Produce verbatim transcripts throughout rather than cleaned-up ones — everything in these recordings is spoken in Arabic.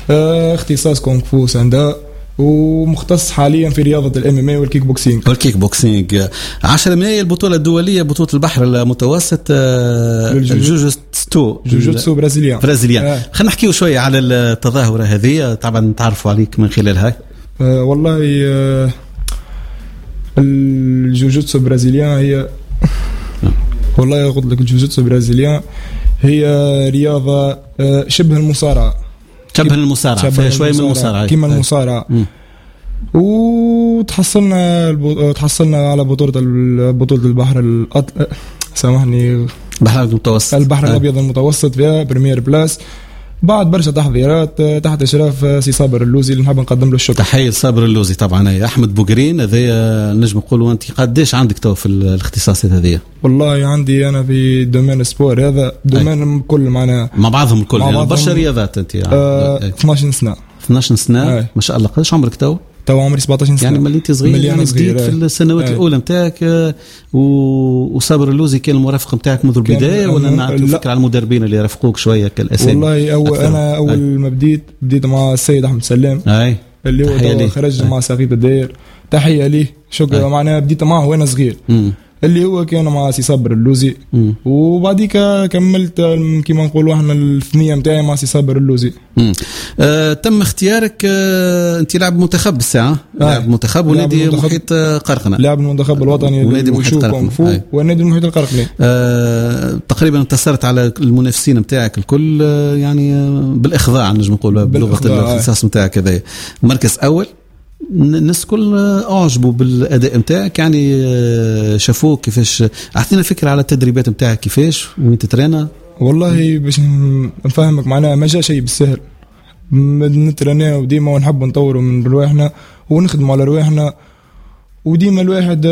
آه اختصاص كونغ فو ساندا، ومختص حاليا في رياضة الام ام اي والكيك بوكسينج. والكيك بوكسينج عشرة ماي البطولة الدولية بطولة البحر المتوسط الجوجوتسو جوجوتسو برازيليان برازيليان آه. خلينا نحكيو شوية على التظاهرة هذه، طبعا نتعرفوا عليك من خلالها. آه والله آه الجوجوتسو برازيليان هي والله قلت لك الجوجوتسو برازيليان هي رياضة آه شبه المصارعة، شبه المصارعة فيها شوية من المصارعة كيما المصارعة. وتحصلنا البو... تحصلنا على بطولة بطولة البحر الأط... سامحني البحر المتوسط البحر الأبيض المتوسط فيها بريمير بلاس بعد برشا تحضيرات تحت إشراف سي صابر اللوزي اللي نحب نقدم له الشكر. تحية صابر اللوزي طبعا. هي أحمد بوغرين هذا نجم نقولوا أنت قديش عندك تو في الاختصاصات هذه؟ والله عندي أنا في دومين سبور هذا دومين كل معنا مع بعضهم الكل يعني برشا رياضات أنت يعني. آه اثناش سنة اثناش سنة ما شاء الله. قديش عمرك تو؟ تو عمري سبعطاش سنة يعني ملي انت صغير يعني جديد في السنوات الأولى نتاعك. وصابر اللوزي كان المرافق نتاعك منذ البداية ولا نعطيو فكرة على المدربين اللي يرافقوك شوية كالأسامي؟ والله أول أنا أول أي. ما بديت بديت مع السيد أحمد سلام أي. اللي هو خرج مع سقيف الداير. تحية ليه شكرا. معناها بديت معه وأنا صغير م. اللي هو كان مع سي صابر اللوزي م. وبعديك كملت كما نقولوا احنا الثنيه نتاعي مع سي صابر اللوزي. آه، تم اختيارك آه، انت لاعب منتخب بالساعه آه. لاعب منتخب ونادي محيط قرقنه. لاعب المنتخب الوطني ونادي محيط قرقنه ونادي المحيط القرقني. آه، تقريبا انتصرت على المنافسين نتاعك الكل آه، يعني آه، بالاخضاع نجم نقول بلغه الاختصاص نتاعك هذا مركز اول. الناس كل اعجبوا بالاداء نتاعك يعني شافوك كيفاش. اعطينا فكره على التدريبات نتاعك كيفاش وين تترينا. والله باش نفهمك معناها ما جا شيء بالسهل. نترينا وديما ونحب نطوروا من رواحنا ونخدموا على رواحنا وديما الواحد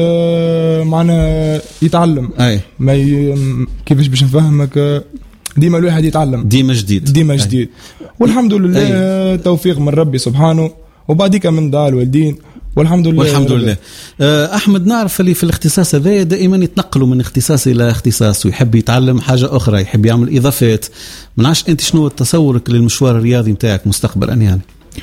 معنا يتعلم. اي ما ي... كيفاش باش نفهمك ديما الواحد يتعلم ديما جديد ديما جديد. والحمد لله أي. توفيق من ربي سبحانه وبعديك من دعاء الوالدين والحمد لله والحمد لله. أحمد نعرف اللي في الاختصاص هذا دائما يتنقلوا من اختصاص إلى اختصاص ويحب يتعلم حاجة أخرى يحب يعمل إضافات. منعش أنت شنو تصورك للمشوار الرياضي متاعك مستقبلا يعني؟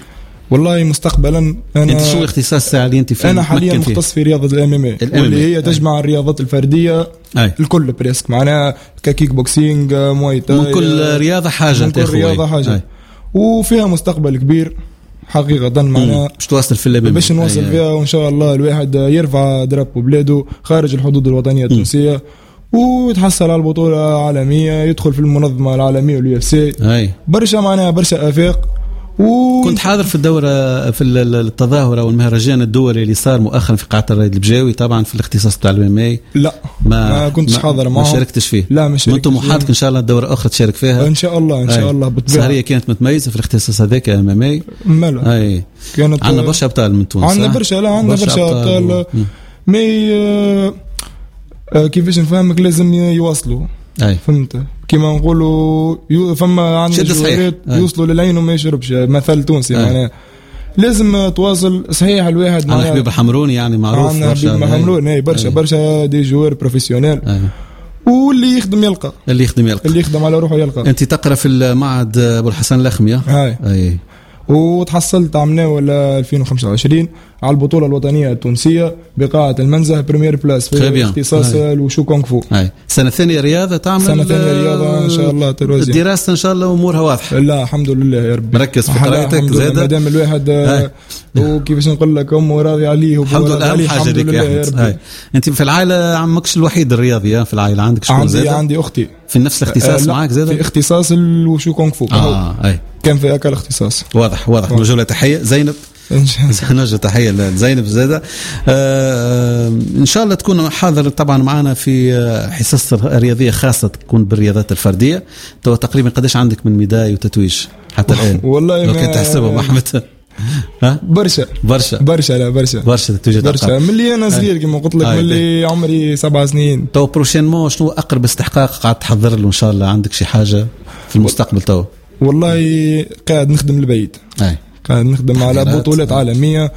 والله مستقبلا أنا أنت شو الاختصاص ساعة اللي أنت فيه؟ أنا حاليا مختص في رياضة الام ام اي واللي هي تجمع الرياضات الفردية أي. الكل بريسك معناها ككيك بوكسينج مواي تاي من كل رياضة حاجة من كل رياضة حاجة أي. وفيها مستقبل كبير حقيقة معنا باش توصل في اللعبة باش نوصل أيه. فيها وإن شاء الله الواحد يرفع درب بلاده خارج الحدود الوطنية التونسية ويتحصل على البطولة العالمية يدخل في المنظمة العالمية واليو اف سي برشا معناها برشا آفاق. و... كنت حاضر في الدورة في التظاهرة والمهرجان الدولي اللي صار مؤخرا في قاعة الرائد البجاوي طبعا في الاختصاص بتاع الام ام اي. لا ما, ما كنتش حاضر معه. ما شاركتش فيه. لا ما شاركتش. انتم محاضرك ان شاء الله الدورة اخرى تشارك فيها ان شاء الله ان شاء الله بالطبيعة. سهرية كانت متميزة في الاختصاص هذاك ام ام اي. مالا اي كانت عندنا برشا ابطال من تونس. عندنا برشا لا عندنا برشا ابطال مي آه آه كيفاش نفهمك لازم يواصلوا. أي. فهمت كيما نقولوا يو فما عندنا جوارات يوصلوا للعين وما يشربش مثل تونسي معناها لازم تواصل صحيح الواحد مع حبيب الحمروني يعني معروف برشا حبيب الحمروني برشا برشا دي جوار بروفيسيونيل واللي يخدم يلقى اللي يخدم يلقى اللي يخدم على روحه يلقى. انت تقرا في المعهد ابو الحسن اللخمي هاي اي وتحصلت عمنا ولا ألفين وخمسة وعشرين على البطولة الوطنية التونسية بقاعة المنزه بريمير بلاس في اختصاص الوشو كونغ فو. هاي سنة ثانية رياضة تعمل سنة ثانية رياضة إن شاء الله تروزي. الدراسة إن شاء الله أمورها واضحة. لا الحمد لله يا رب. مركز في قراءتك زادة. ما دام الواحد وكيفاش نقول لك أمه راضي عليه الحمد لله أهم حاجة لك يا رب. أنت في العائلة عمكش الوحيد الرياضي في العائلة عندك شكون زادة؟ عندي عندي أختي في نفس الاختصاص معك زادة؟ في اختصاص الوشو كونغ فو. آه أي. كان في أكل اختصاص. واضح واضح. نوجه لها تحية زينب. نوجه تحية لزينب زادة. آه إن شاء الله تكون حاضر طبعا معنا في حصص رياضية خاصة تكون بالرياضات الفردية. تو تقريبا قديش عندك من ميداي وتتويج حتى الآن؟ والله لو كنت تحسبهم أحمد. ها برشا برشا برشا لا برشا برشا تتويج برشا ملي أنا صغير كما قلت لك ملي عمري سبع سنين. تو بروشينمون شنو أقرب استحقاق قاعد تحضر له إن شاء الله؟ عندك شي حاجة في المستقبل تو؟ والله قاعد نخدم البيت. أي. قاعد نخدم على بطولات عالمية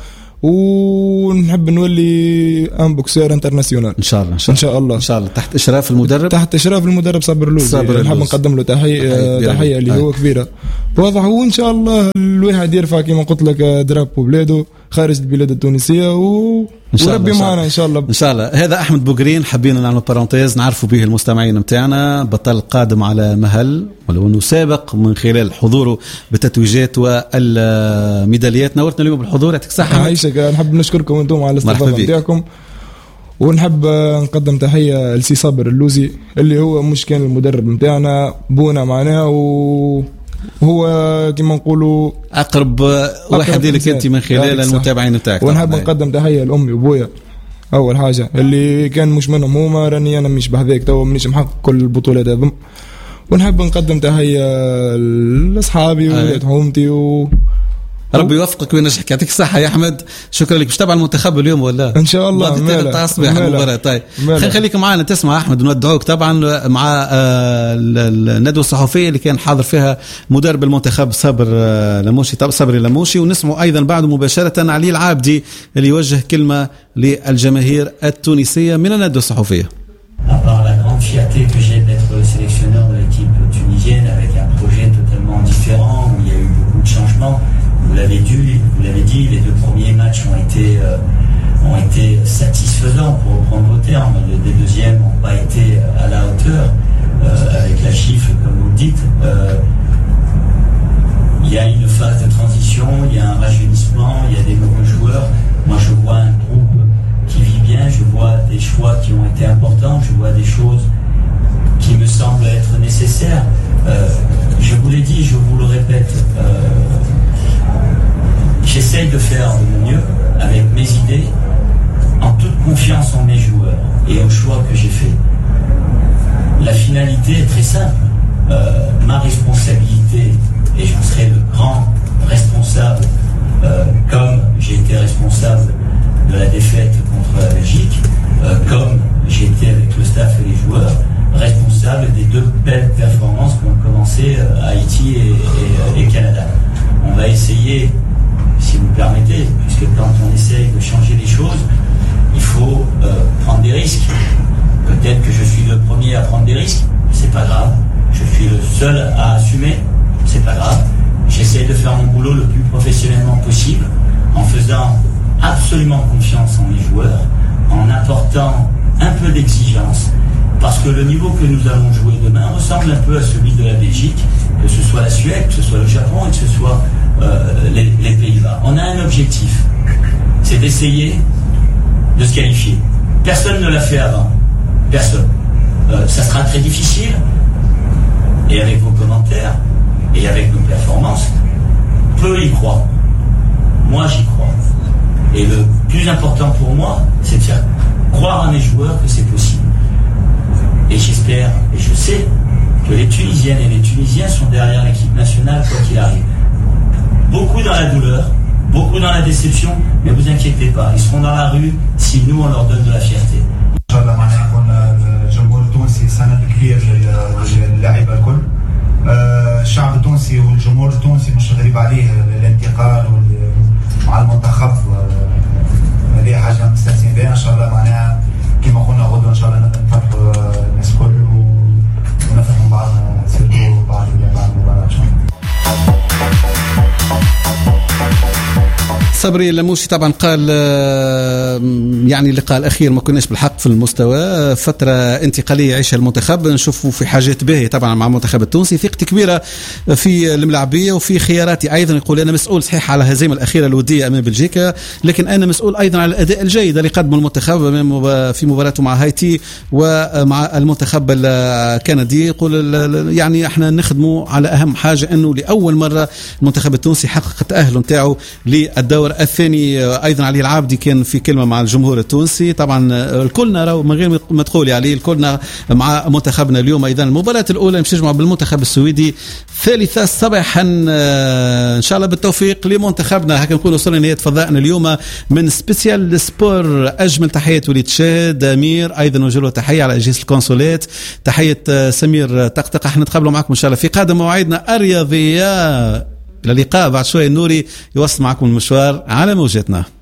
ونحب نولي ان بوكسير انترناسيونال ان شاء الله ان شاء, شاء الله ان شاء الله تحت اشراف المدرب تحت اشراف المدرب صابر اللوزي. نحب نقدم له تحيه تحيه اللي هو كبيره واضح. وان شاء الله الواحد يرفع كما قلت لك درابو بلاده خارج البلاد التونسيه و... وربي معنا ان شاء الله ان شاء الله. هذا احمد بوغرين، حبينا نعمل بارونتيز نعرفوا به المستمعين نتاعنا، بطل قادم على مهل ولو انه سابق من خلال حضوره بالتتويجات والميداليات. نورتنا اليوم بالحضور، يعطيك الصحه. عايشك. نحب نشكركم انتم على الاستضافه نتاعكم، ونحب نقدم تحيه لسي صابر اللوزي اللي هو مش كان المدرب نتاعنا، بونا معناه و هو كما نقولوا اقرب واحد لك انت من خلال المتابعين نتاعك. ونحب نقدم تحيه لامي وابويا اول حاجه اللي كان مش منهم هما، راني انا مش بهذاك تو مانيش محقق كل البطولات هذم. ونحب نقدم تحيه لاصحابي وولاد حومتي و ربي يوفقك وينجحك. يعطيك الصحة يا أحمد، شكرا لك. مش تبع المنتخب اليوم ولا إن شاء الله؟ بعد تاع الصباح المباراة. طيب خلينا خليك معنا تسمع أحمد، ونودعوك طبعا مع الندوة الصحفية اللي كان حاضر فيها مدرب المنتخب صابر لموشي، طب صبري لموشي، ونسمع أيضا بعد مباشرة علي العابدي اللي يوجه كلمة للجماهير التونسية من الندوة الصحفية. À part la grande fierté que j'ai d'être sélectionneur de l'équipe tunisienne avec un projet totalement différent où il y a eu beaucoup de changements. Vous l'avez dit, vous l'avez dit, les deux premiers matchs ont été euh, ont été satisfaisants pour reprendre vos termes. Les deux deuxièmes n'ont pas été à la hauteur euh, avec la chiffre, comme vous le dites. Euh, il y a une phase de transition, il y a un rajeunissement, il y a des nouveaux joueurs. Moi, je vois un groupe qui vit bien, je vois des choix qui ont été importants, je vois des choses qui me semblent être nécessaires. Euh, je vous l'ai dit, je vous le répète, euh, j'essaye de faire de mon mieux avec mes idées, en toute confiance en mes joueurs et au choix que j'ai fait. La finalité est très simple. Euh, ma responsabilité, et j'en serai le grand responsable, euh, comme j'ai été responsable de la défaite contre la Belgique, euh, comme j'ai été avec le staff et les joueurs, responsable des deux belles performances qu'ont commencé euh, Haïti et, et, et Canada. On va essayer, si vous me permettez, puisque quand on essaye de changer les choses, il faut euh, prendre des risques. Peut-être que je suis le premier à prendre des risques, c'est pas grave. Je suis le seul à assumer, c'est pas grave. J'essaie de faire mon boulot le plus professionnellement possible, en faisant absolument confiance en mes joueurs, en apportant un peu d'exigence, parce que le niveau que nous allons jouer demain ressemble un peu à celui de la Belgique, que ce soit la Suède, que ce soit le Japon et que ce soit euh, les, les Pays-Bas. On a un objectif, c'est d'essayer de se qualifier. Personne ne l'a fait avant, personne. Euh, ça sera très difficile, et avec vos commentaires et avec nos performances, peu y croient. Moi, j'y crois. Et le plus important pour moi, c'est de faire croire à mes joueurs que c'est possible. Et j'espère, et je sais, que les Tunisiennes et les Tunisiens sont derrière l'équipe nationale, quoi qu'il arrive. Beaucoup dans la douleur, beaucoup dans la déception, mais vous inquiétez pas, ils seront dans la rue si nous, on leur donne de la fierté. الشعب التونسي والجمهور التونسي مش غريب عليه الانتقال مع المنتخب، هذه حاجه مستانسين بها ان شاء الله. معناها كما قلنا غدوه ان شاء الله نفرحوا الناس الكل ونفرحوا بعضنا سيرتو بعد بعد المباراه ان شاء الله. صبري لموشي طبعا قال يعني اللقاء الأخير ما كناش بالحق في المستوى، فترة انتقالية يعيشها المنتخب، نشوفوا في حاجات باهية طبعا مع المنتخب التونسي، ثقتي كبيرة في الملاعبية وفي خياراتي أيضا. يقول أنا مسؤول صحيح على الهزيمة الأخيرة الودية أمام بلجيكا، لكن أنا مسؤول أيضا على الأداء الجيد اللي قدمه المنتخب في مباراته مع هايتي ومع المنتخب الكندي. يقول يعني احنا نخدموا على أهم حاجة أنه لأول مرة المنتخب التونسي حقق التأهل نتاعو للدور الثاني. ايضا علي العابدي كان في كلمه مع الجمهور التونسي، طبعا الكلنا راهو من غير ما تقولي عليه الكلنا مع منتخبنا اليوم. ايضا المباراه الاولى مش تجمع بالمنتخب السويدي ثالثه صباحا ان شاء الله بالتوفيق لمنتخبنا. هكا نكون وصلنا لنهايه فضائنا اليوم من سبيسيال سبور. اجمل تحيات وليد شاد امير، ايضا نوجه له تحيه على اجهزه الكونسولات، تحيه سمير طقطقه. احنا نتقابلوا معكم ان شاء الله في قادم مواعيدنا الرياضيه. إلى اللقاء بعد شوية. النوري يوصل معكم المشوار على موجتنا.